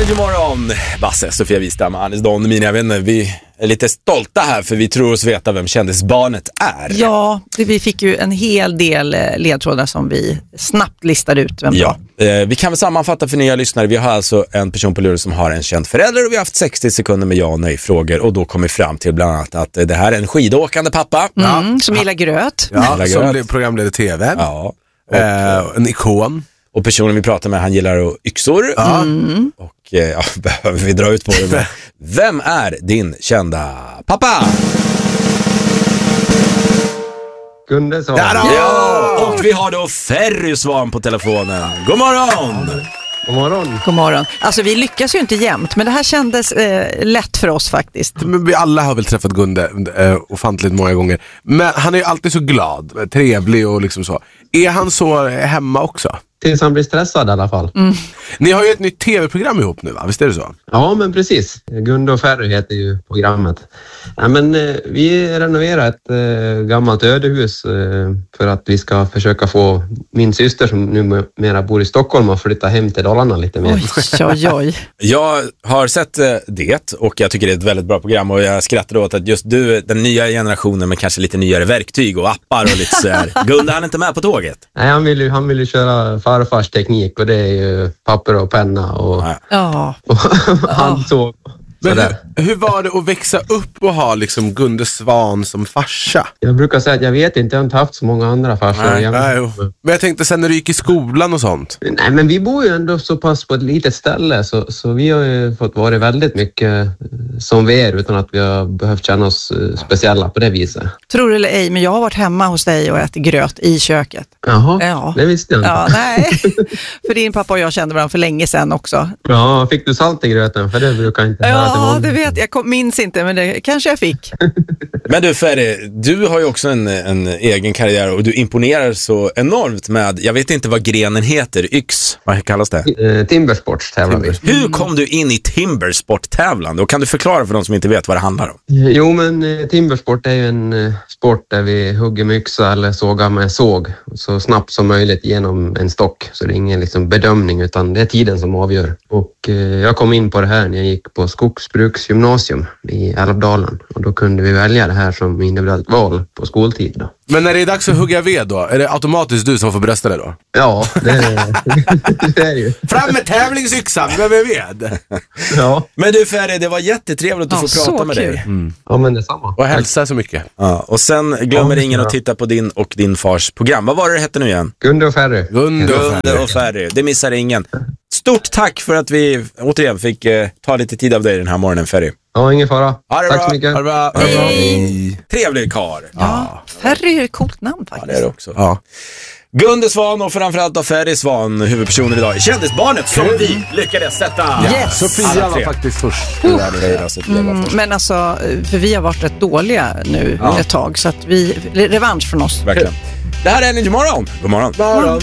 God morgon, Basse, Sofia Wistam, Anis Don, mina vänner. Vi är lite stolta här för vi tror oss veta vem kändisbarnet är. Ja, vi fick ju en hel del ledtrådar som vi snabbt listade ut vem ja. Vi kan väl sammanfatta för nya lyssnare. Vi har alltså en person på luren som har en känd förälder och vi har haft 60 sekunder med ja- och nej-frågor och då kommer vi fram till bland annat att det här är en skidåkande pappa. som gillar gröt. Ja, som programledare TV. Ja. En ikon. Och personen vi pratar med, han gillar yxor. Och behöver vi dra ut på det. Vem är din kända pappa? Gunde Svan. Ja, och vi har då Ferry Svan på telefonen. God morgon! God morgon. God morgon. Alltså vi lyckas ju inte jämt, men det här kändes lätt för oss faktiskt. Men vi alla har väl träffat Gunde ofantligt många gånger. Men han är ju alltid så glad, trevlig och liksom så. Är han så hemma också? Tills han blir stressad i alla fall. Ni har ju ett nytt tv-program ihop nu, va? Visst är det så? Ja, men precis. Gunde och Ferry heter ju programmet. Ja, men vi renoverar ett gammalt ödehus för att vi ska försöka få min syster som numera bor i Stockholm att flytta hem till Dalarna lite mer. Oj. Jag har sett det och jag tycker det är ett väldigt bra program och jag skrattar åt att just du, den nya generationen med kanske lite nyare verktyg och appar och lite så här. Gunde, han är inte med på tåget? Nej, han vill ju köra farfars teknik och det är ju papper och penna och, och handsåg. Men hur var det att växa upp och ha liksom Gunde Svan som farsa? Jag brukar säga att jag vet inte, jag har inte haft så många andra farsor. Men jag tänkte sen när du gick i skolan och sånt. Nej, men vi bor ju ändå så pass på ett litet ställe så vi har ju fått vara väldigt mycket som vi är utan att vi har behövt känna oss speciella på det viset. Tror du eller ej, men jag har varit hemma hos dig och ätit gröt i köket. Jaha, det visste jag inte. Ja, nej. För din pappa och jag kände varandra för länge sedan också. Ja, fick du salt i gröten? För det brukar inte höra till Ja, det vet jag. Minns inte, men det kanske jag fick. Men du Ferry, du har ju också en egen karriär och du imponerar så enormt med, jag vet inte vad grenen heter, yx, vad kallas det? Timbersports tävlar vi. Hur kom du in i timbersport-tävlande? Och kan du förklara för de som inte vet vad det handlar om? Jo, men timbersport är ju en sport där vi hugger med yxa eller sågar med såg så snabbt som möjligt genom en stock. Så det är ingen liksom bedömning utan det är tiden som avgör. Och jag kom in på det här när jag gick på skogsbruksgymnasium i Älvdalen och då kunde vi välja det här som individuellt val på skoltid då. Men när det är dags att hugga ved då, är det automatiskt du som får brösta det då? Ja, det är ju. Fram med tävlingsyxan, vem är ved? Ja. Men du Ferry, det var jättetrevligt att få prata med dig. Ja, men detsamma. Och hälsa så mycket. Ja, och sen glömmer ingen att titta på din och din fars program. Vad var det hette nu igen? Gunde och Ferry. Gunde och Ferry. Det missar ingen. Stort tack för att vi återigen fick ta lite tid av dig den här morgonen, Ferry. Ja, ingen fara. Tack så mycket. Ha det bra. Hej. Trevlig karl. Ja, Ferry är ett coolt namn faktiskt. Ja, det är det också. Ja. Gunde Svan och framförallt då Ferry Svan, huvudpersonen idag. Kändisbarnet som vi lyckades sätta. Yes. Sofia var faktiskt först. Men alltså, för vi har varit rätt dåliga nu ett tag så att revansch från oss. Verkligen. Det här är en god morgon. God morgon.